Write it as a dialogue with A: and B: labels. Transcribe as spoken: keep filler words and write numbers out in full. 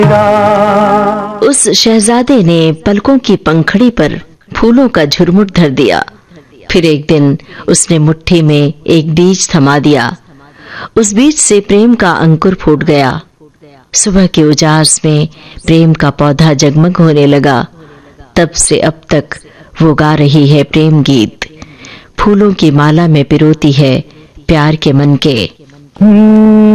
A: उस शहजादे ने पलकों की पंखड़ी पर फूलों का झुरमुट धर दिया। फिर एक दिन उसने मुट्ठी में एक बीज थमा दिया। उस बीज से प्रेम का अंकुर फूट गया। सुबह के उजास में प्रेम का पौधा जगमग होने लगा। तब से अब तक वो गा रही है प्रेम गीत, फूलों की माला में पिरोती है प्यार के मन के।